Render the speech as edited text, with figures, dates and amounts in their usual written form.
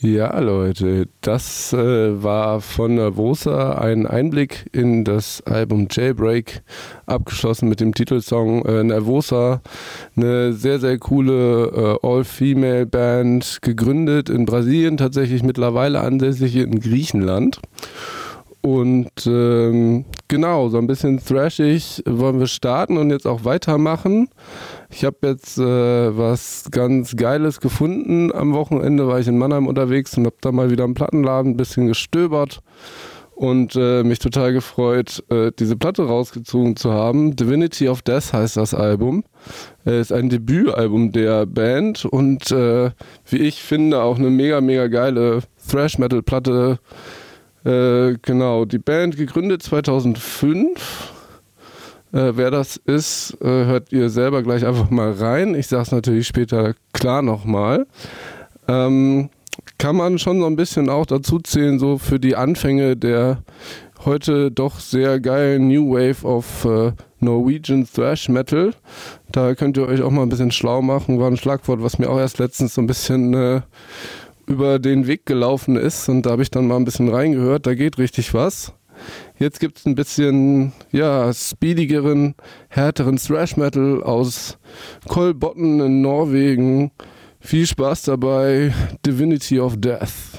Ja, Leute, das war von Nervosa ein Einblick in das Album Jailbreak, abgeschlossen mit dem Titelsong Nervosa, eine sehr, sehr coole All-Female-Band, gegründet in Brasilien, tatsächlich mittlerweile ansässig in Griechenland. Und genau, so ein bisschen thrashig wollen wir starten und jetzt auch weitermachen. Ich habe jetzt was ganz Geiles gefunden. Am Wochenende war ich in Mannheim unterwegs und habe da mal wieder im Plattenladen ein bisschen gestöbert und mich total gefreut, diese Platte rausgezogen zu haben. Divinity of Death heißt das Album. Ist ein Debütalbum der Band und wie ich finde auch eine mega, mega geile Thrash-Metal-Platte. Genau, die Band gegründet 2005. Wer das ist, hört ihr selber gleich einfach mal rein. Ich sage es natürlich später klar nochmal. Kann man schon so ein bisschen auch dazu zählen, so für die Anfänge der heute doch sehr geilen New Wave of Norwegian Thrash Metal. Da könnt ihr euch auch mal ein bisschen schlau machen. War ein Schlagwort, was mir auch erst letztens so ein bisschen über den Weg gelaufen ist, und da habe ich dann mal ein bisschen reingehört, da geht richtig was. Jetzt gibt es ein bisschen, ja, speedigeren, härteren Thrash-Metal aus Kolbotn in Norwegen. Viel Spaß dabei, Divinity of Death.